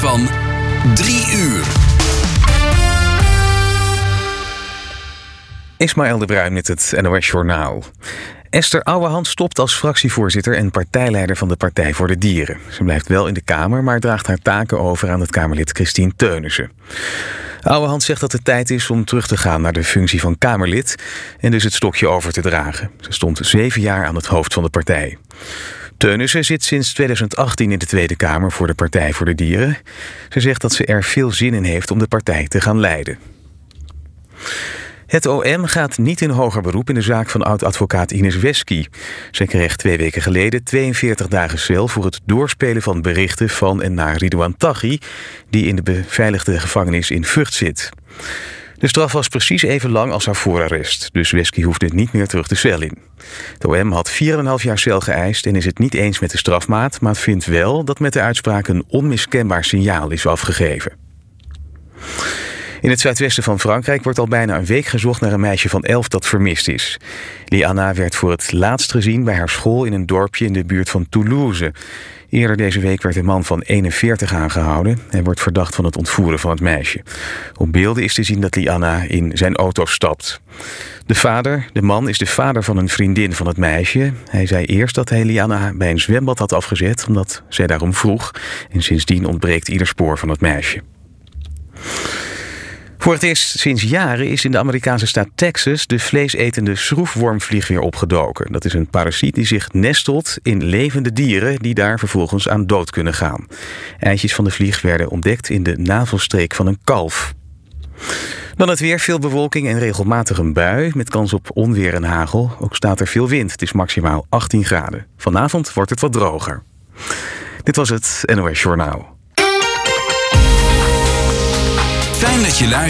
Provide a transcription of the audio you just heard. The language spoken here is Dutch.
van 3 uur. Ismaël de Bruin met het NOS Journaal. Esther Ouwehand stopt als fractievoorzitter en partijleider van de Partij voor de Dieren. Ze blijft wel in de Kamer, maar draagt haar taken over aan het Kamerlid Christien Teunissen. Ouwehand zegt dat het tijd is om terug te gaan naar de functie van Kamerlid en dus het stokje over te dragen. Ze stond 7 jaar aan het hoofd van de partij. Teunissen zit sinds 2018 in de Tweede Kamer voor de Partij voor de Dieren. Ze zegt dat ze er veel zin in heeft om de partij te gaan leiden. Het OM gaat niet in hoger beroep in de zaak van oud-advocaat Ines Wesky. Zij kreeg 2 weken geleden 42 dagen cel voor het doorspelen van berichten van en naar Ridouan Taghi, die in de beveiligde gevangenis in Vught zit. De straf was precies even lang als haar voorarrest, dus Wesky hoefde niet meer terug de cel in. Het OM had 4,5 jaar cel geëist en is het niet eens met de strafmaat, maar vindt wel dat met de uitspraak een onmiskenbaar signaal is afgegeven. In het zuidwesten van Frankrijk wordt al bijna een week gezocht naar een meisje van 11 dat vermist is. Lianna werd voor het laatst gezien bij haar school in een dorpje in de buurt van Toulouse. Eerder deze week werd een man van 41 aangehouden. Hij wordt verdacht van het ontvoeren van het meisje. Op beelden is te zien dat Lianna in zijn auto stapt. De man is de vader van een vriendin van het meisje. Hij zei eerst dat hij Lianna bij een zwembad had afgezet, omdat zij daarom vroeg. En sindsdien ontbreekt ieder spoor van het meisje. Voor het eerst sinds jaren is in de Amerikaanse staat Texas de vleesetende schroefwormvlieg weer opgedoken. Dat is een parasiet die zich nestelt in levende dieren die daar vervolgens aan dood kunnen gaan. Eitjes van de vlieg werden ontdekt in de navelstreek van een kalf. Dan het weer, veel bewolking en regelmatig een bui met kans op onweer en hagel. Ook staat er veel wind, het is maximaal 18 graden. Vanavond wordt het wat droger. Dit was het NOS Journaal. Fijn dat je luistert.